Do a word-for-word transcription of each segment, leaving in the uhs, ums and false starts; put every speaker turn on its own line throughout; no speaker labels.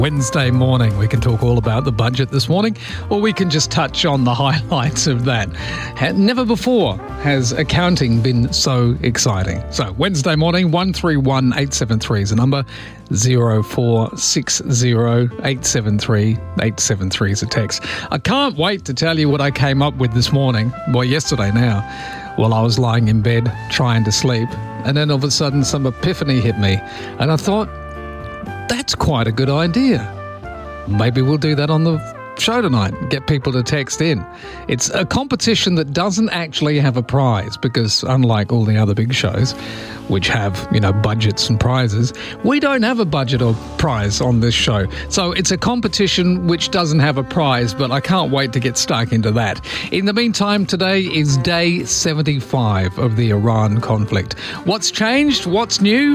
Wednesday morning, we can talk all about the budget this morning, or we can just touch on the highlights of that. Never before has accounting been so exciting. So Wednesday morning, one three one eight seven three is the number, zero four six zero eight seven three eight seven three is a text. I can't wait to tell you what I came up with this morning, well yesterday now, while I was lying in bed trying to sleep, and then all of a sudden some epiphany hit me, and I thought, that's quite a good idea. Maybe we'll do that on the show tonight, get people to text in. It's a competition that doesn't actually have a prize because unlike all the other big shows, which have, you know, budgets and prizes, we don't have a budget or prize on this show. So it's a competition which doesn't have a prize, but I can't wait to get stuck into that. In the meantime, today is day seventy-five of the Iran conflict. What's changed? What's new?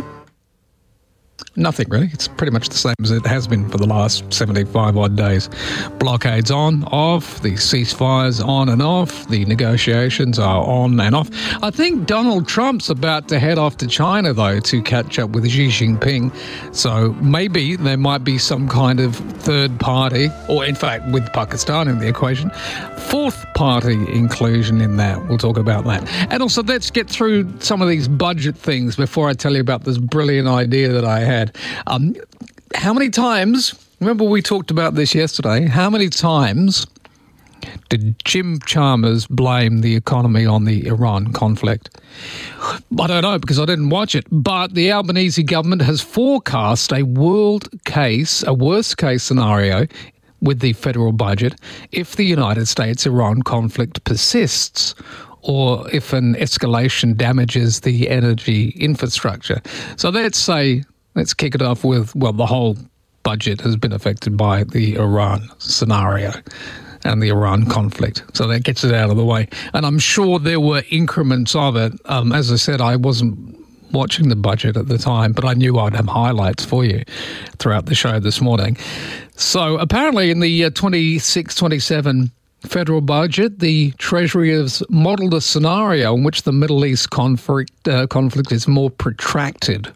Nothing really. It's pretty much the same as it has been for the last seventy-five odd days. Blockades on, off, the ceasefires on and off, the negotiations are on and off. I think Donald Trump's about to head off to China, though, to catch up with Xi Jinping. So maybe there might be some kind of third party, or in fact, with Pakistan in the equation, fourth party inclusion in that. We'll talk about that. And also, let's get through some of these budget things before I tell you about this brilliant idea that I had. Um, how many times, remember we talked about this yesterday, how many times did Jim Chalmers blame the economy on the Iran conflict? I don't know because I didn't watch it, but the Albanese government has forecast a world case, a worst case scenario with the federal budget if the United States-Iran conflict persists, or if an escalation damages the energy infrastructure. So let's say, let's kick it off with, well, the whole budget has been affected by the Iran scenario and the Iran conflict. So that gets it out of the way. And I'm sure there were increments of it. Um, as I said, I wasn't watching the budget at the time, but I knew I'd have highlights for you throughout the show this morning. So apparently in the uh, twenty-six twenty-seven federal budget, the Treasury has modelled a scenario in which the Middle East conflict, uh, conflict is more protracted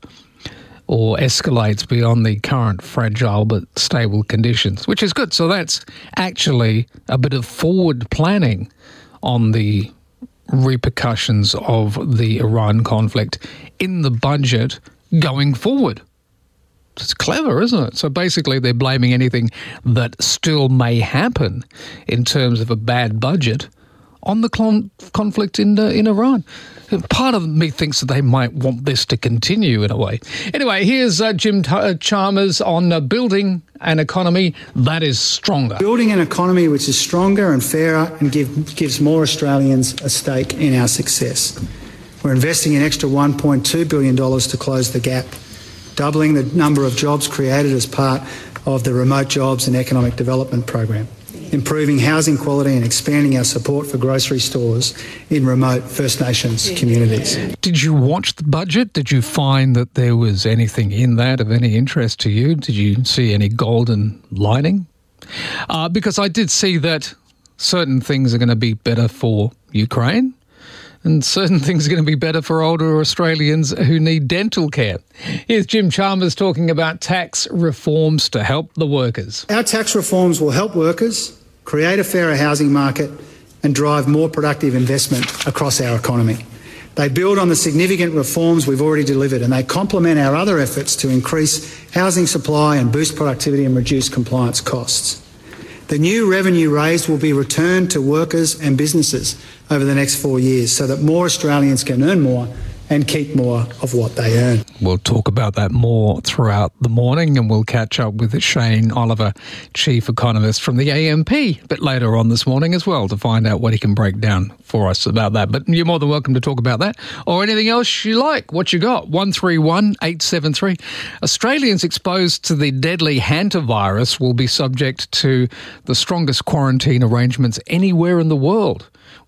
or escalates beyond the current fragile but stable conditions, which is good. So that's actually a bit of forward planning on the repercussions of the Iran conflict in the budget going forward. It's clever, isn't it? So basically they're blaming anything that still may happen in terms of a bad budget on the con- conflict in uh, in Iran. Part of me thinks that they might want this to continue in a way. Anyway, here's uh, Jim T- Chalmers on uh, building an economy that is stronger.
Building an economy which is stronger and fairer and give, gives more Australians a stake in our success. We're investing an extra one point two billion dollars to close the gap, doubling the number of jobs created as part of the Remote Jobs and Economic Development Program, improving housing quality and expanding our support for grocery stores in remote First Nations communities.
Did you watch the budget? Did you find that there was anything in that of any interest to you? Did you see any golden lining? Uh, because I did see that certain things are going to be better for Ukraine, and certain things are going to be better for older Australians who need dental care. Here's Jim Chalmers talking about tax reforms to help the workers.
Our tax reforms will help workers, create a fairer housing market and drive more productive investment across our economy. They build on the significant reforms we've already delivered, and they complement our other efforts to increase housing supply and boost productivity and reduce compliance costs. The new revenue raised will be returned to workers and businesses over the next four years so that more Australians can earn more and keep more of what they earn.
We'll talk about that more throughout the morning, and we'll catch up with Shane Oliver, Chief Economist from the A M P, a bit later on this morning as well, to find out what he can break down for us about that. But you're more than welcome to talk about that or anything else you like. What you got? one three one eight seven three. Australians exposed to the deadly hantavirus will be subject to the strongest quarantine arrangements anywhere in the world,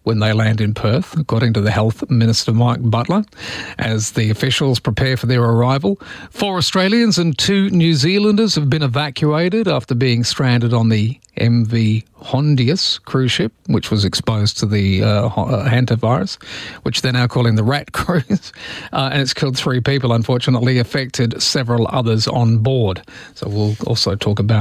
when they land in Perth, according to the Health Minister Mike Butler, as the officials prepare for their arrival. Four Australians and two New Zealanders have been evacuated after being stranded on the M V Hondius cruise ship, which was exposed to the uh, hantavirus, which they're now calling the rat cruise, uh, and it's killed three people, unfortunately, affected several others on board. So we'll also talk about